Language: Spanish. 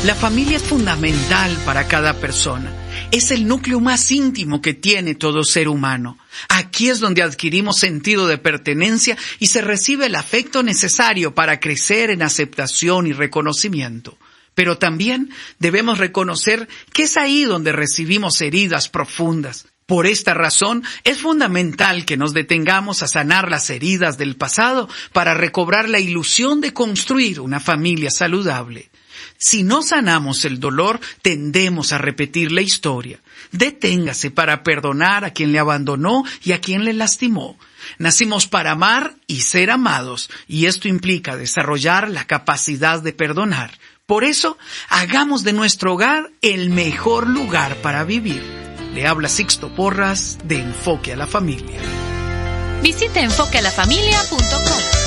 La familia es fundamental para cada persona. Es el núcleo más íntimo que tiene todo ser humano. Aquí es donde adquirimos sentido de pertenencia y se recibe el afecto necesario para crecer en aceptación y reconocimiento. Pero también debemos reconocer que es ahí donde recibimos heridas profundas. Por esta razón, es fundamental que nos detengamos a sanar las heridas del pasado para recobrar la ilusión de construir una familia saludable. Si no sanamos el dolor, tendemos a repetir la historia. Deténgase para perdonar a quien le abandonó y a quien le lastimó. Nacimos para amar y ser amados, y esto implica desarrollar la capacidad de perdonar. Por eso, hagamos de nuestro hogar el mejor lugar para vivir. Le habla Sixto Porras de Enfoque a la Familia. Visite enfoquealafamilia.com.